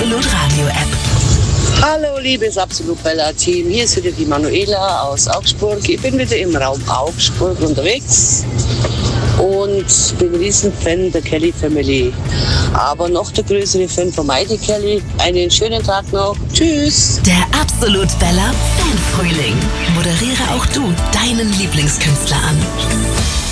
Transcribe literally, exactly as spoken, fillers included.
Absolut Radio App. Hallo, liebes Absolut Bella Team. Hier ist wieder die Manuela aus Augsburg. Ich bin wieder im Raum Augsburg unterwegs und bin ein Riesenfan der Kelly Family. Aber noch der größere Fan von Mighty Kelly. Einen schönen Tag noch. Tschüss. Der Absolut Bella Fanfrühling. Moderiere auch du deinen Lieblingskünstler an.